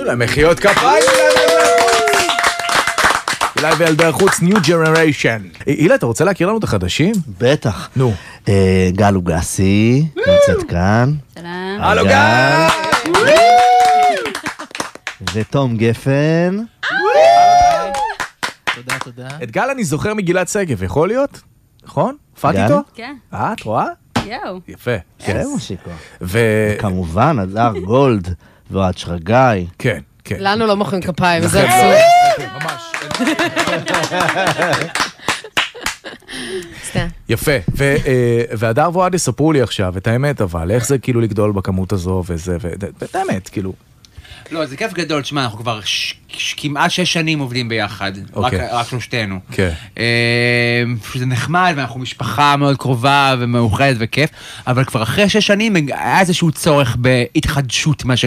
תנו להם מחיאות כפיים. אילי וילדי החוץ, New Generation. אילי, אתה רוצה להכיר לנו את החדשים? בטח. נו. גל לוגסי, נמצאת כאן. שלום. הלו גל! ותום גפן. תודה, תודה. את גל אני זוכר מגילת שגב, יכול להיות? נכון? הופעתי גל? איתו? כן. את רואה? יואו. יפה. כן, מושיקו. ו... כמובן, אדר גולד ואוהד שרגאי. כן, כן. לנו לא מוחאים כפיים, זה עצוב. ממש. סתם. יפה. והדר ואוהד יספרו לי עכשיו את האמת, אבל איך זה כאילו לגדול בכמות הזו וזה, ואת האמת, כאילו. לא, זה כיף גדול, תשמע, אנחנו כבר כמעט 6 שנים עובדים ביחד, רק שלושתנו. כן. זה נחמד, ואנחנו משפחה מאוד קרובה ומאוחדת וכיף, אבל כבר אחרי 6 שנים היה איזשהו צורך בהתחדשות, מה